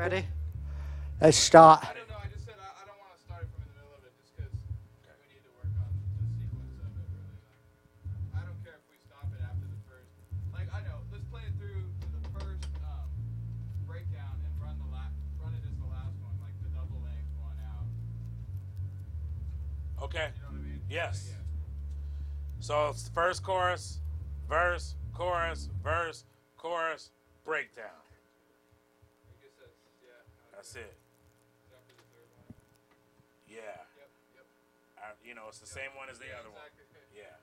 Ready? Let's start. I don't know. I just said I don't want to start it from in the middle of it just because we need to work on the sequence of it. Really, I don't care if we stop it after the first. Like I know, let's play it through to the first breakdown and run it as the last one, like the double length one out. Okay. You know what I mean? Yes. Yeah. So it's the first chorus, verse, chorus, breakdown. I guess That's it. after the third one. Yeah. Yep. You know, it's the same one as the other one. Exactly. Yeah.